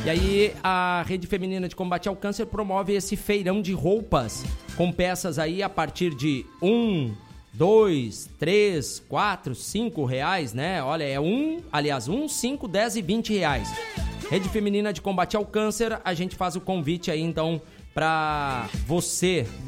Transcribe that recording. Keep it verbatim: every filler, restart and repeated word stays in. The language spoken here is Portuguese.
E aí a Rede Feminina de Combate ao Câncer promove esse feirão de roupas com peças aí a partir de um, dois, três, quatro, cinco reais, né? Olha, é um, aliás, um, cinco, dez e vinte reais. Rede Feminina de Combate ao Câncer, a gente faz o convite aí então para você